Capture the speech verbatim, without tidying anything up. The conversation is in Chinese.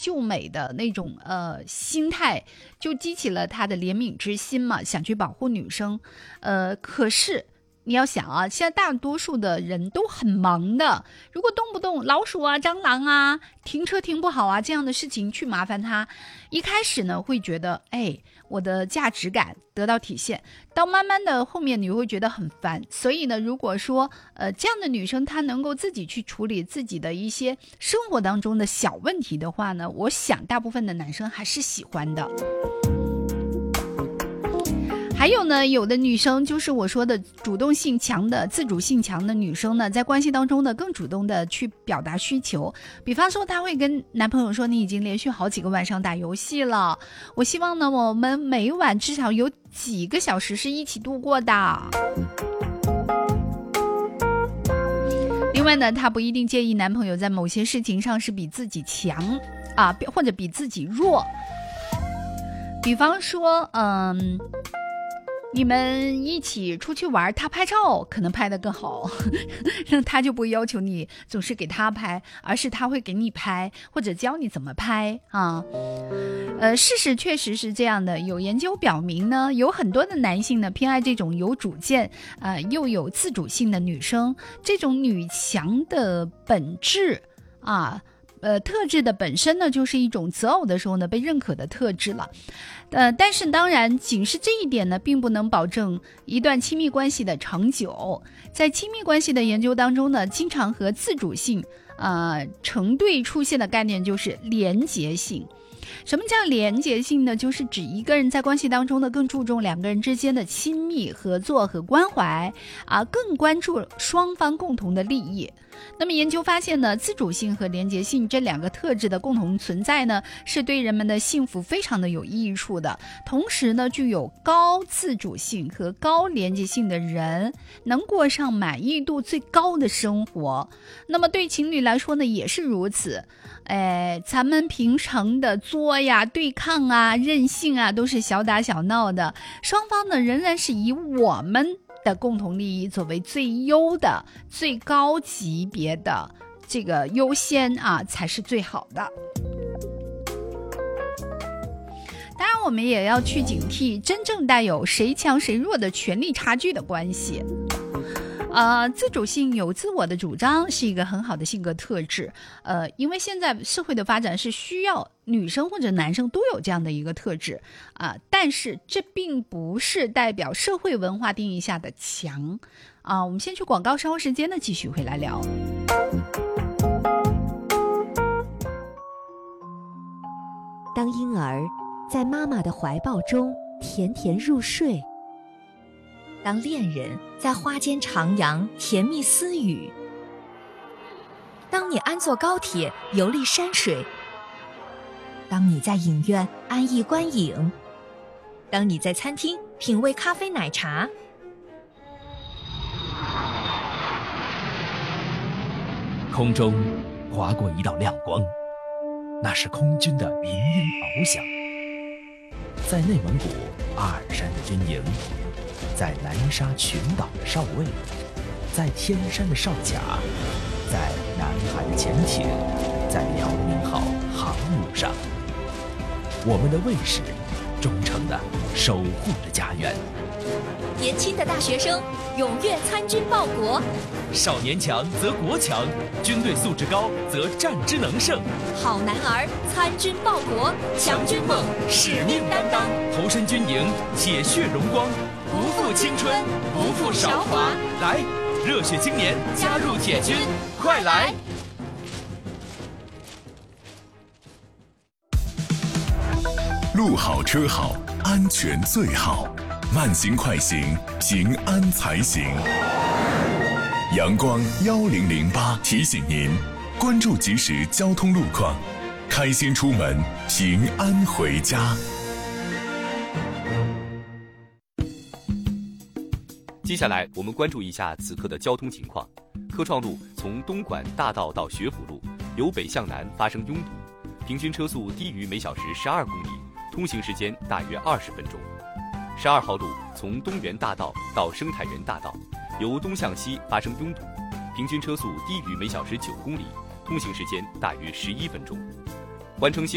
救美的那种呃心态，就激起了他的怜悯之心嘛，想去保护女生。呃，可是你要想啊，现在大多数的人都很忙的，如果动不动老鼠啊、蟑螂啊、停车停不好啊这样的事情去麻烦他，一开始呢会觉得，哎，我的价值感得到体现，到慢慢的后面你会觉得很烦。所以呢，如果说呃这样的女生她能够自己去处理自己的一些生活当中的小问题的话呢，我想大部分的男生还是喜欢的。还有呢，有的女生就是我说的主动性强的、自主性强的女生呢，在关系当中呢更主动的去表达需求。比方说她会跟男朋友说，你已经连续好几个晚上打游戏了，我希望呢我们每晚至少有几个小时是一起度过的。另外呢，她不一定介意男朋友在某些事情上是比自己强啊，或者比自己弱。比方说嗯你们一起出去玩，他拍照可能拍得更好，他就不会要求你总是给他拍，而是他会给你拍，或者教你怎么拍啊。呃，事实确实是这样的，有研究表明呢，有很多的男性呢偏爱这种有主见、呃又有自主性的女生，这种女强的本质啊。呃，特质的本身呢，就是一种择偶的时候呢被认可的特质了，呃，但是当然，仅是这一点呢，并不能保证一段亲密关系的长久。在亲密关系的研究当中呢，经常和自主性呃成对出现的概念就是连结性。什么叫连结性呢？就是指一个人在关系当中呢，更注重两个人之间的亲密合作和关怀啊，更关注双方共同的利益。那么研究发现呢，自主性和连结性这两个特质的共同存在呢，是对人们的幸福非常的有益处的。同时呢，具有高自主性和高连结性的人，能过上满意度最高的生活。那么对情侣来说呢，也是如此。哎，咱们平常的作呀、对抗啊、任性啊，都是小打小闹的，双方呢仍然是以我们的共同利益作为最优的、最高级别的这个优先啊，才是最好的。当然，我们也要去警惕真正带有谁强谁弱的权力差距的关系。呃，自主性有自我的主张是一个很好的性格特质，呃，因为现在社会的发展是需要女生或者男生都有这样的一个特质啊、呃，但是这并不是代表社会文化定义下的强啊、呃。我们先去广告，稍后时间呢继续回来聊。 当婴儿在妈妈的怀抱中甜甜入睡，当恋人在花间徜徉甜蜜私语，当你安坐高铁游历山水，当你在影院安逸观影，当你在餐厅品味咖啡奶茶， 空中划过一道亮光，那是空军的鸣鹰翱翔。在内蒙古阿尔山的军营，在南沙群岛的哨位，在天山的哨甲，在南海的潜艇，在辽宁号航母上，我们的卫士忠诚地守护着家园。 年轻的大学生踊跃参军报国， 少年强则国强，军队素质高则战之能胜。 好男儿参军报国，强军梦，使命担当， 投身军营，铁血荣光，不负青春，不负韶华。来，热血青年加入铁军，快来！ 路好车好，安全最好。慢行快行，平安才行。阳光一零零八提醒您，关注即时交通路况，开心出门，平安回家。 接下来我们关注一下此刻的交通情况。科创路从东莞大道到学府路，由北向南发生拥堵，平均车速低于每小时十二公里，通行时间大约二十分钟。十二号路从东园大道到生态园大道，由东向西发生拥堵，平均车速低于每小时九公里，通行时间大约十一分钟。环城西